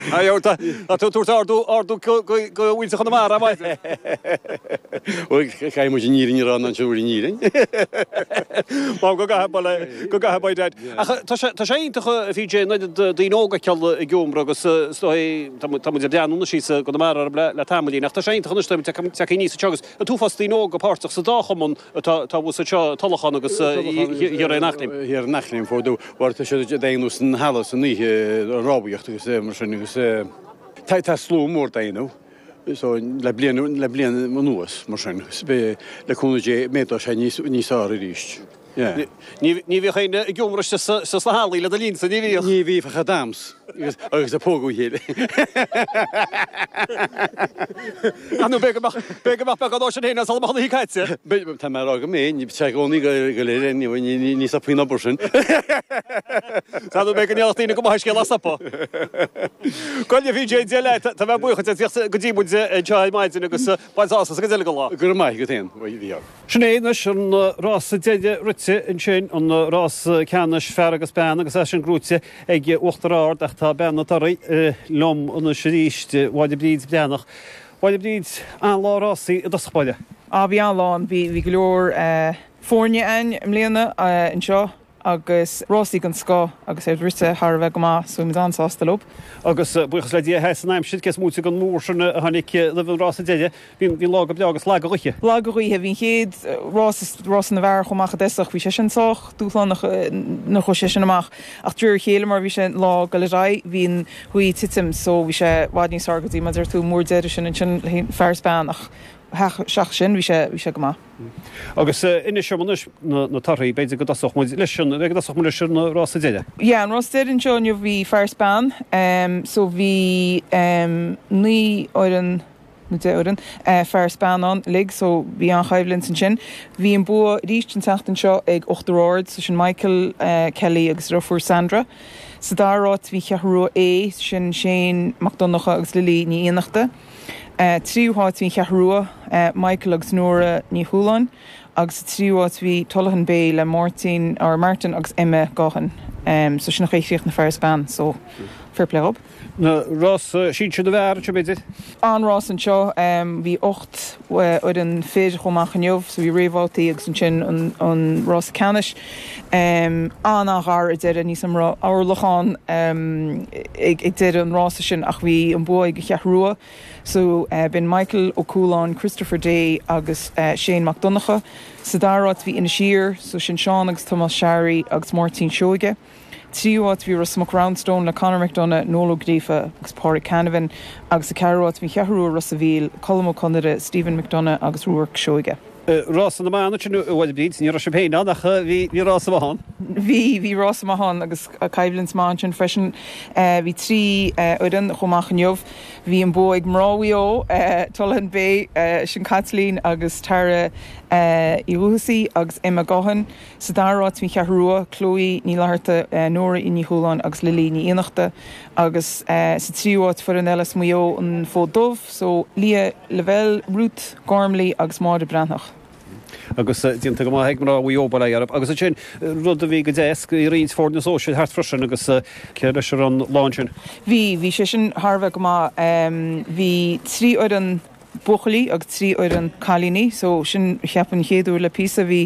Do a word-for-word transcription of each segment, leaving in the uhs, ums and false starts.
Ajo, ta tu tu ordu ordu go wil chun mar ba. O kai mo nírin ran an siúri nírin. Má go ga ball go ga ba dad. Tá tá sé intach fi je na dí nóga ceall i gúmra agus stoi tam de deanú sí go mar le tamí nach tá sé intach nustem te ní tegus. A tú fast dí nóga pártach sa dáchamon tá bú sa talachan agus hir nachnim. Hir nachnim fódú war sé déanús an halas an ní rábíocht agus mar sin Tai ta slú mór dainú, so le blian le blian manúas mar sin, be le kunuje méta sé níos ári ríist. Ní ní bhí chéine i gúmra sa hálaí le lín sa ní bhí. Ní bhí fa dams, agus a pógu héile. Anú be be be go sin héna sal hí caiite. Be tá mar aga mé, ní te goní go le ní ní sa pina borsin. Tá be níochtína go haisce lasapa. Colle bhí sé déile tá bh bucha go dtí mu teid maidin agus bailá go déile go lá. Gur mai go téin bhí. Sinnéine an rás déide rute in sin an rás ceannis fer agus ben agus é sin grúte ag uchtarráir ach tá benna tarí lom an siríiste bháide bríd bleannach. Bháide bríd an lárásaí a dospaile. A bhí an lán bhí go leor fórne ein im léana an seo agus Rossi gan sco agus é rite har bheith go má sú mi ansásta lob. Agus buchas le dí heis an aim siad ces múta gan mórsena a hanig le bhfuil rás a déide, bhín bhí lága beagas lá go ruiche. Lá go ruiche bhín chéad Ross na bhar chumach a deach bhí sé sin soch dúláán nach chu sé sin amach ach dúr chéile mar bhí sé lá go le ra hín chuí titim so bhí sé bhádní sargadí mar tú mór déidir sin an sin fearspáin ach seach sin bhí sé bhí sé go má. Agus ina seommanis na tarí beidir go dasach mu leis sin ag dasach mu sin na rás a déide. Ja, an Ross déidir seoineh bhí fearspáin, so bhí ní áiran nuan fearspáin an lig so bhí an chaimhlinn san sin. Bhí an bu ríist an teachtain seo ag ochtarráid so sin Michael Kelly agus Rufur Sandra. Sa dárát bhí cheathrú é sin Shane McDonagh agus Lily ní éanachta. Tríúháit hí cheathrua Michael agus Nora ní Húláin agus tríúháit hí Tullahan Bay le Martin or Martin agus Emma Gahan. Um, so sin nach éisiocht na fearspáin so fair play up. Na rás sin se de bhar se beidir? An rás an seo bhí ocht ar an féidir chumach an jobh so bhí réháltaí agus an sin an rás canis. An áthar a deire níos am áirlachán ag deire an rása sin ach bhí an bu ag cheathrua. So uh, bin Michael O'Coolán, Christopher Day agus uh, Shane McDonagh. Sa dárát bhí ina siar, so sin Sean agus Thomas Sherry agus Martin Shoige. Tríúát bhí Russ McRoundstone le Conor McDonagh, Nolo Grífa agus Pádraig Canavan agus a cearúát bhí cheathrú Russ a bhíl, Colm O'Connor, Stephen McDonagh agus Ruark Shoige. Rás an mána sin bhil bíd ní se péna nach bhí rás amán. Bhí hí rás amán agus a caiblins má sin freisin bhí trí uan chumach an jobh hí an bu ag mráío Tullahan Bay sin Catlín agus tara Iúsaí agus Emma Gahan sa dárát hí cheathrua Chloe ní láirta Nora i ní Húláin agus Lily ní éanachta agus sa tríúát fu an eile muo an fódómh so lia level Ruth Gormley agus Máire Brannach. Agus dínta go máigh mar bhíobail arab agus sin rud a bhí go déesc i rins fór na sóisiid thart freisin agus ceir se an láin. Bhí bhí sé sin Harbheith go má bhí trí ar an buchalí agus trí ar an chalíní so sin cheapan chéadú le písa bhí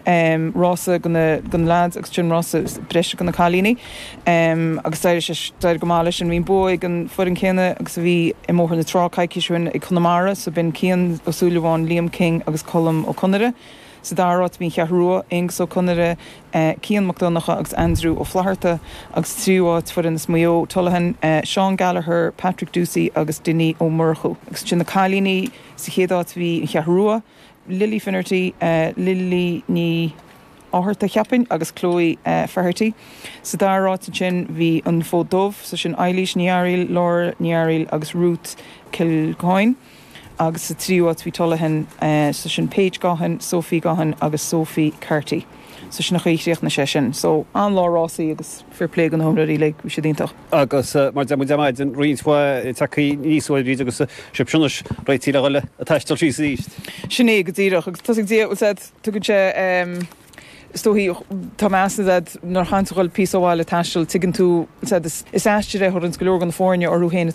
rása gan lád agus sin rása breise gan na chalíní agus éidir sé deir go mála sin bhín bu an fud an chéine agus bhí i móthir na trá caiiciisiúin i Connemara so bin céan osúlaháin Liam King agus Colm O'Connor. Sa dárát bhí cheathrua Ingus O'Connor, Cian McDonagh agus Andrew O'Flaherty agus tríúát fu an smuo Tullahan Sean Gallagher, Patrick Ducey agus Dinny O'Murchu. Agus sin na chalíní sa chéadát bhí cheathrua Lily Finnerty, Lily ní áthirta cheapin agus Chloe Faherty. Sa dárát sin bhí an fódómh so sin Eilish Niaril, Laura Niaril agus Ruth Kilcoyne. agus sa tríúát bhí Tullahan so sin Paige Gahan, Sophie Gahan agus Sophie Carty. So sin nach éisiocht na sé sin. So an lárásaí agus fair play an homraí le bhí sé díntaach. Agus mar de muid an rionsfa takeí níosúil rí agus sibsiúnas réití le a taistal sí ríist. Sinné go dtíireach agus tuigh dé tu go sé stohí Thomas nar hanhil písáil a taiisiil tugann tú is eiste ré an scoúr an fórne or ruhéna